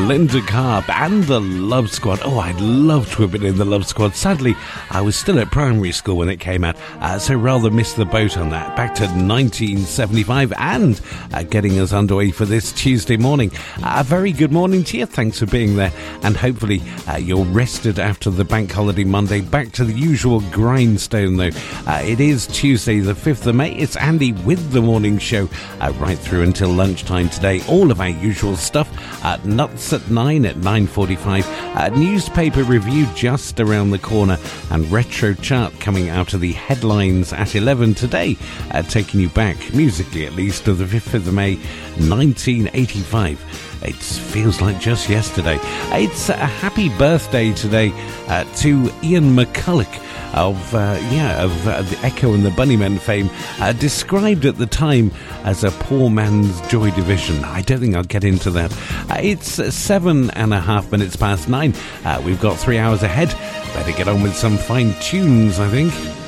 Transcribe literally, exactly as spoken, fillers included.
Linda Carp and the Love Squad. Oh, I'd love to have been in the Love Squad. Sadly, I was still at primary school when it came out, uh, so rather missed the boat on that. Back to nineteen seventy-five and uh, getting us underway for this Tuesday morning. Uh, a very good morning to you. Thanks for being there, and hopefully uh, you're rested after the bank holiday Monday. Back to the usual grindstone, though. Uh, it is Tuesday, the fifth of May. It's Andy with the morning show uh, right through until lunchtime today. All of our usual stuff. Uh, nuts at nine, at nine forty-five. Uh, newspaper review just around the corner, and retro chart coming out of the headlines at eleven today, uh, taking you back, musically at least, to the fifth of May nineteen eighty-five. It feels like just yesterday. It's a happy birthday today uh, to Ian McCulloch of uh, yeah of uh, the Echo and the Bunnymen fame, uh, described at the time as a poor man's Joy Division. I don't think I'll get into that. Uh, it's seven and a half minutes past nine. Uh, we've got three hours ahead. Better get on with some fine tunes, I think.